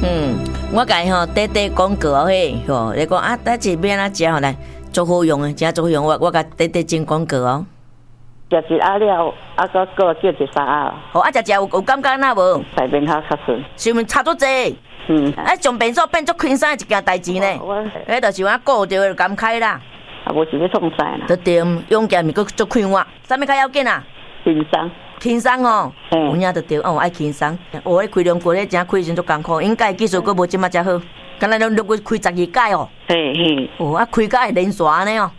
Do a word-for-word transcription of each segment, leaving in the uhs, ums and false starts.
嗯，我甲伊吼短短广告哦嘿，吼，你讲啊，咱这边啊食吼来，足好用的，真足好用。我我甲短短整广告哦。 食一鸭了，啊个个叫一三鸭。 哦，啊食食有有感觉哪无？ 内面较较顺。 是毋差足济？嗯。啊，上变数变足轻松一件代志呢。我，迄就是我顾着就感慨啦。 啊，无是要创啥啦？ 对对，用件咪佫足快活，啥物较要紧啊？ 轻松。 轻松哦，有影就对，哦，爱轻松。哦，迄开量过咧，真开时足艰苦，应该技术佫无即马遮好，敢若拢录过开十二届哦。 嘿嘿。 哦，啊，开甲会连续安尼哦。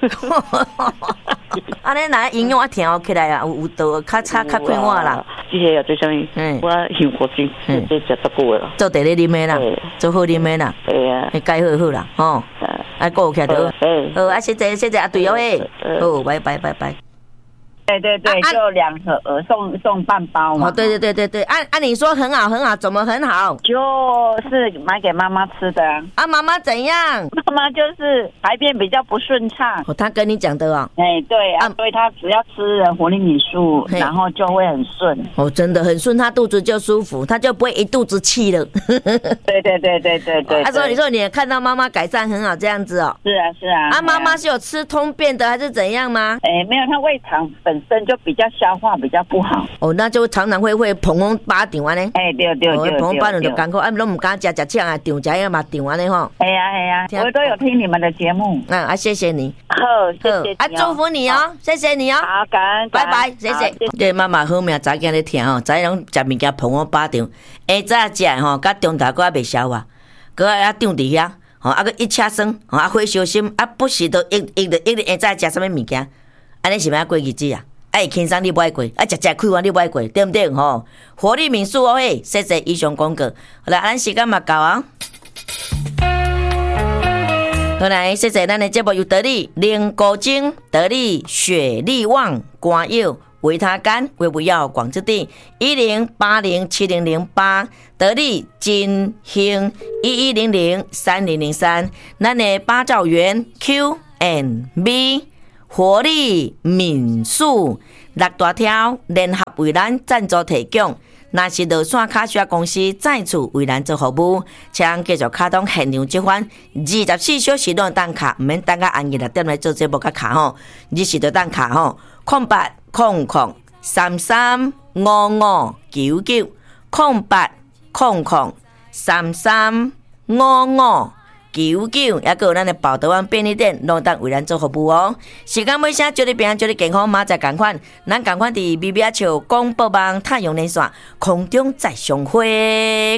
安尼若营养啊调起来啊，有有道，较差较快活啦。 这些要做啥物？我香果汁，这食足久了。 做第二啉的啦，做好啉的啦。 对啊。 迄改好好啦，吼。啊，顾起来就好。好，啊，谢谢谢谢啊，队友诶。好，拜拜拜拜。 对对对，就两盒送送半包嘛。 哦，对对对对对，按按你说很好很好，怎么很好？ 就是买给妈妈吃的啊。 啊，妈妈怎样？ 妈妈就是排便比较不顺畅。 哦，他跟你讲的哦。 哎，对啊，所以他只要吃了活力米素，然后就会很顺。 哦，真的很顺，他肚子就舒服，他就不会一肚子气了。 对对对对对对。 他说：“你说你也看到妈妈改善很好这样子哦。” 是啊是啊。 啊，妈妈是有吃通便的还是怎样吗？ 哎，没有，他胃肠本身就比较消化比较不好。 哦，那就常常会会膨风巴长安尼。 哎，对对对。 膨风巴长就艰苦，啊，拢唔敢食食呛啊，长食个嘛长安尼吼。 哎呀哎呀，我都有听你们的节目。 嗯啊，谢谢你。 好，谢谢你。 啊，祝福你哦，谢谢你哦。 好，感恩。 拜拜，谢谢。对妈妈好命，早间咧听吼，早拢食物件膨风巴长，下早食吼，甲中昼佫还袂消化，佫啊长伫遐。吼，啊个一车酸，吼啊火烧心，啊不时都一一直一直会在食啥物物件，安尼是要过日子啊？爱轻松你不爱过，啊食食开完你不爱过，对不对？吼，活力民宿哦嘿，谢谢以上广告。好啦，咱时间嘛到啊。好来，谢谢咱的节目有得力灵果精、得力血力旺、肝药。维他肝、胃不药、广之地一零八零七零零八，得力金兴一一零零三零零三，咱的八兆元 Q and B 活力民宿六大条联合为咱赞助提供。若是落线卡需要公司再次为咱做服务，请继续卡通现场接返，二十四小时拢当卡，唔免等到暗夜六点来做节目甲卡吼，你是着当卡吼，空八空空三三五五九九，空八空空三三五五九九，也有咱的宝德湾便利店，拢当为咱做服务哦。时间尾声，祝你平安，祝你健康，马仔同款，咱同款伫 B B 球广播网太阳连线空中再相会。